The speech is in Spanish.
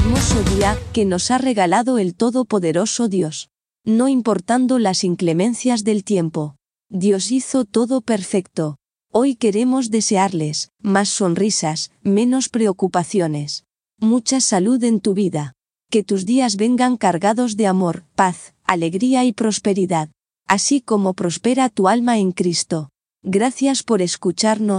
hermoso día que nos ha regalado el Todopoderoso Dios. No importando las inclemencias del tiempo, Dios hizo todo perfecto. Hoy queremos desearles más sonrisas, menos preocupaciones. Mucha salud en tu vida. Que tus días vengan cargados de amor, paz, alegría y prosperidad, así como prospera tu alma en Cristo. Gracias por escucharnos.